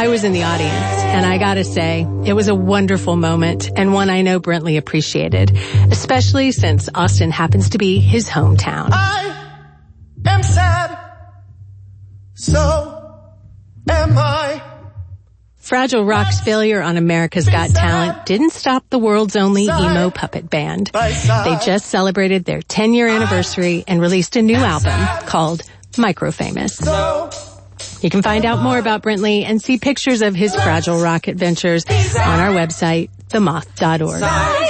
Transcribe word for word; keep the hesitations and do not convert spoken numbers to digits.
I was in the audience, and I gotta say, it was a wonderful moment and one I know Brentley appreciated, especially since Austin happens to be his hometown. I am sad, so am I. Fragile Rock's failure on America's Got Talent didn't stop the world's only emo puppet band. They just celebrated their ten-year anniversary and released a new album called Microfamous. You can find out more about Brentley and see pictures of his Fragile Rock adventures on our website, the moth dot org.